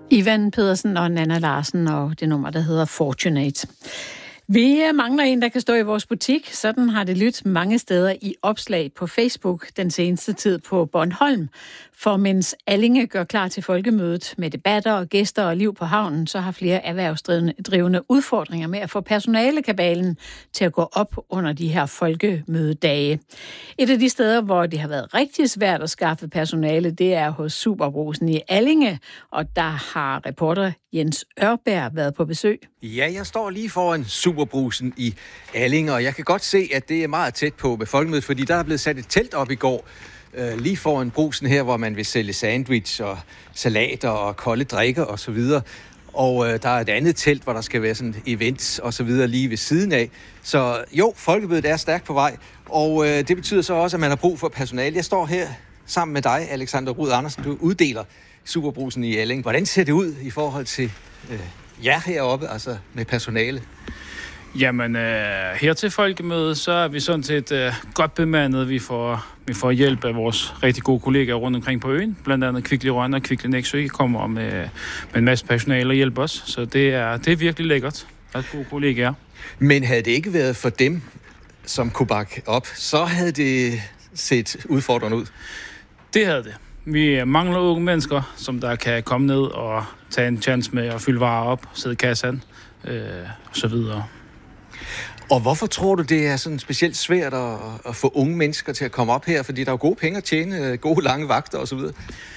Ivan Pedersen og Nanna Larsen og det nummer, der hedder Fortunate. Vi mangler en, der kan stå i vores butik. Sådan har det lyttet mange steder i opslag på Facebook den seneste tid på Bornholm. For mens Allinge gør klar til folkemødet med debatter og gæster og liv på havnen, så har flere erhvervsdrivende udfordringer med at få personalekabalen til at gå op under de her folkemødedage. Et af de steder, hvor det har været rigtig svært at skaffe personale, det er hos Superbrugsen i Allinge, og der har reporter Jens Ørberg været på besøg. Ja, jeg står lige foran Superbrugsen i Allinge, og jeg kan godt se, at det er meget tæt på med folkemødet, fordi der er blevet sat et telt op i går, lige foran brugsen her, hvor man vil sælge sandwich og salater og kolde drikker og så videre. Og der er et andet telt, hvor der skal være sådan events og så videre lige ved siden af. Så jo, folkemødet er stærkt på vej, og det betyder så også, at man har brug for personale. Jeg står her sammen med dig, Alexander Rud Andersen. Du uddeler Superbrugsen i Allinge. Hvordan ser det ud i forhold til jer heroppe, altså med personale? Jamen, her til folkemødet, så er vi sådan set godt bemandet. Vi får hjælp af vores rigtig gode kollegaer rundt omkring på øen. Blandt andet Kvickly Rønne og Kvickly Nexø kommer med en masse personale og hjælper os. Så det er virkelig lækkert. Der er gode kollegaer. Men havde det ikke været for dem, som kunne bakke op, så havde det set udfordrende ud? Det havde det. Vi mangler unge mennesker, som der kan komme ned og tage en chance med at fylde varer op, sidde i kassen og så videre. Og hvorfor tror du, det er sådan specielt svært at få unge mennesker til at komme op her? Fordi der er jo gode penge at tjene, gode lange vagter og så videre.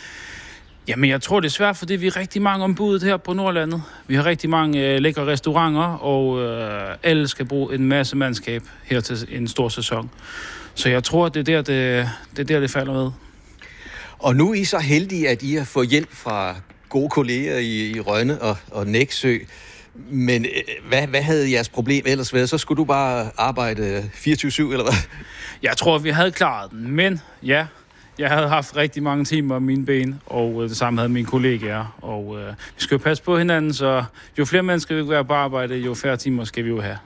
Jamen, jeg tror, det er svært, fordi vi er rigtig mange ombudet her på Nordlandet. Vi har rigtig mange lækre restauranter, og alle skal bruge en masse mandskab her til en stor sæson. Så jeg tror, det er der, det falder med. Og nu er I så heldige, at I har fået hjælp fra gode kolleger i Rønne og Nexø. Men hvad havde jeres problem ellers været? Så skulle du bare arbejde 24/7, eller hvad? Jeg tror, vi havde klaret den. Men ja, jeg havde haft rigtig mange timer af mine ben, og det samme havde mine kollegaer. Og vi skal jo passe på hinanden, så jo flere mennesker vi kan være på arbejde, jo færre timer skal vi jo have.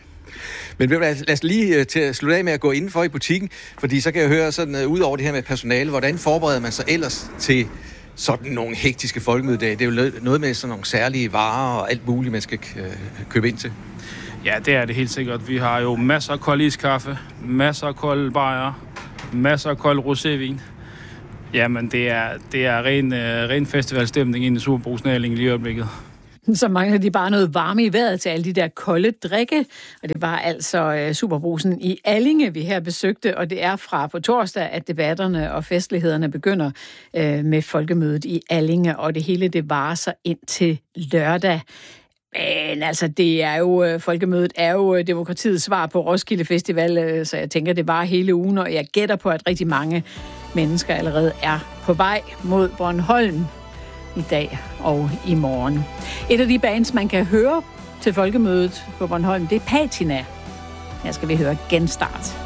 Men lad os lige til at slutte af med at gå indenfor i butikken, fordi så kan jeg høre sådan ud over det her med personale, hvordan forbereder man sig ellers til sådan nogle hektiske folkemødedage? Det er jo noget med sådan nogle særlige varer og alt muligt, man skal købe ind til. Ja, det er det helt sikkert. Vi har jo masser af kold iskaffe, masser af kold bajer, masser af kold rosévin. Jamen, det er ren festivalstemning inde i Superbrugsen Allinge lige i øjeblikket. Så mangler de bare noget varme i vejret til alle de der kolde drikke. Og det var altså Superbrugsen i Allinge, vi her besøgte. Og det er fra på torsdag, at debatterne og festlighederne begynder med folkemødet i Allinge. Og det hele, det varer sig ind til lørdag. Men altså, folkemødet er jo demokratiets svar på Roskilde Festival. Så jeg tænker, det varer hele ugen. Og jeg gætter på, at rigtig mange mennesker allerede er på vej mod Bornholm i dag og i morgen. Et af de bands, man kan høre til folkemødet på Bornholm, det er Patina. Her skal vi høre Genstart.